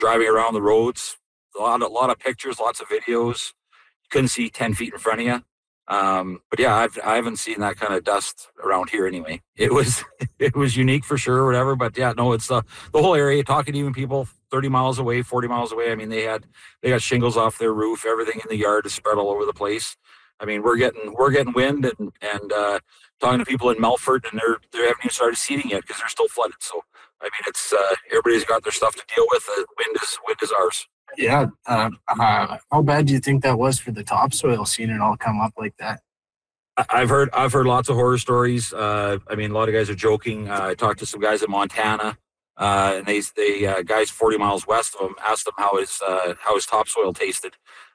driving around the roads. A lot of pictures, lots of videos. You couldn't see 10 feet in front of you. But yeah, I haven't seen that kind of dust around here anyway. It was it was unique for sure, or whatever. But yeah, no, it's the whole area. Talking to even people 30 miles away, 40 miles away. I mean, they got shingles off their roof. Everything in the yard is spread all over the place. I mean, we're getting wind and talking to people in Melfort, and they haven't even started seeding yet because they're still flooded. So I mean, it's everybody's got their stuff to deal with. Wind is ours. Yeah. How bad do you think that was for the topsoil, seeing it all come up like that? I've heard lots of horror stories. I mean, a lot of guys are joking. I talked to some guys in Montana, and they guys 40 miles west of them asked them how his topsoil tasted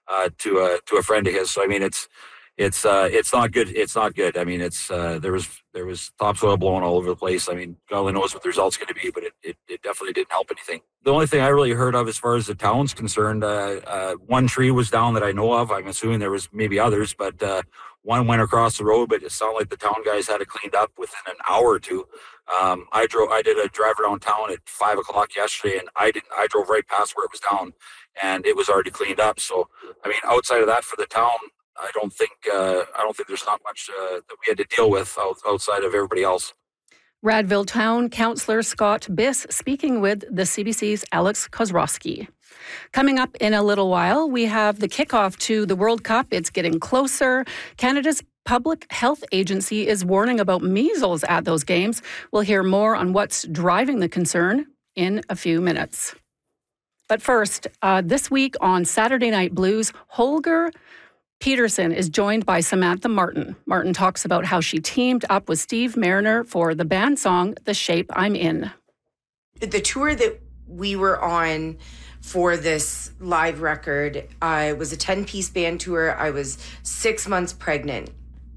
to a friend of his. So I mean, it's not good. It's not good. I mean, there was topsoil blowing all over the place. I mean, God only knows what the result's going to be, but it definitely didn't help anything. The only thing I really heard of as far as the town's concerned, one tree was down that I know of. I'm assuming there was maybe others, but one went across the road, but it sounded like the town guys had it cleaned up within an hour or two. I did a drive around town at 5:00 yesterday, and I drove right past where it was down, and it was already cleaned up. So, I mean, outside of that for the town, I don't think there's not much that we had to deal with outside of everybody else. Radville Town Councillor Scott Biss speaking with the CBC's Alex Kozrowski. Coming up in a little while, we have the kickoff to the World Cup. It's getting closer. Canada's Public Health Agency is warning about measles at those games. We'll hear more on what's driving the concern in a few minutes. But first, this week on Saturday Night Blues, Holger Peterson is joined by Samantha Martin. Martin talks about how she teamed up with Steve Mariner for the band song, The Shape I'm In. The tour that we were on for this live record, I was a 10-piece band tour. I was 6 months pregnant.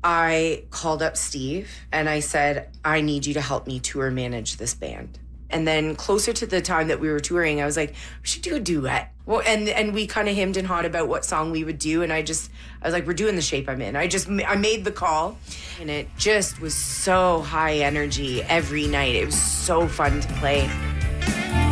I called up Steve and I said, I need you to help me tour manage this band. And then closer to the time that we were touring, I was like, we should do a duet. Well, and we kind of hemmed and hawed about what song we would do. And I was like, we're doing The Shape I'm In. I made the call, and it just was so high energy every night. It was so fun to play.